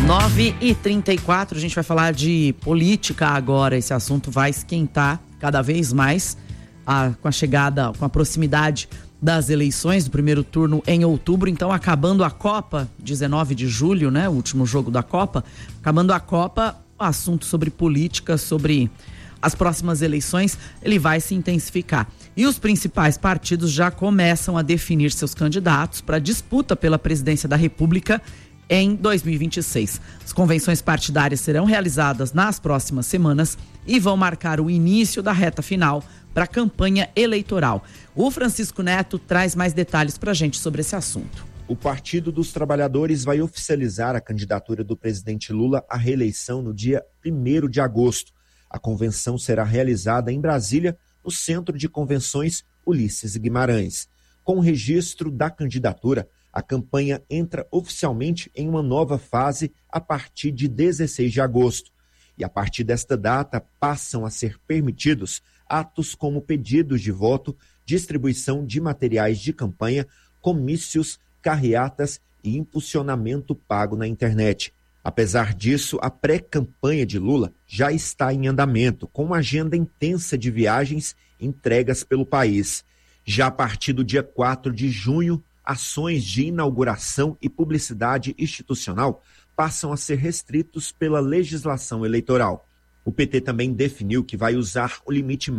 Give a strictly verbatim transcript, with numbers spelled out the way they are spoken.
nove e trinta e quatro, a gente vai falar de política agora. Esse assunto vai esquentar cada vez mais a, com a chegada, com a proximidade das eleições do primeiro turno em outubro. Então, acabando a Copa, dezenove de julho, né? O último jogo da Copa. Acabando a Copa, o assunto sobre política, sobre as próximas eleições, ele vai se intensificar. E os principais partidos já começam a definir seus candidatos para a disputa pela presidência da República em dois mil e vinte e seis. As convenções partidárias serão realizadas nas próximas semanas e vão marcar o início da reta final para a campanha eleitoral. O Francisco Neto traz mais detalhes para a gente sobre esse assunto. O Partido dos Trabalhadores vai oficializar a candidatura do presidente Lula à reeleição no dia primeiro de agosto. A convenção será realizada em Brasília, no Centro de Convenções Ulisses Guimarães. Com o registro da candidatura, a campanha entra oficialmente em uma nova fase a partir de dezesseis de agosto. E a partir desta data passam a ser permitidos atos como pedidos de voto, distribuição de materiais de campanha, comícios, carreatas e impulsionamento pago na internet. Apesar disso, a pré-campanha de Lula já está em andamento, com uma agenda intensa de viagens entregas pelo país. Já a partir do dia quatro de junho, ações de inauguração e publicidade institucional passam a ser restritos pela legislação eleitoral. O P T também definiu que vai usar o limite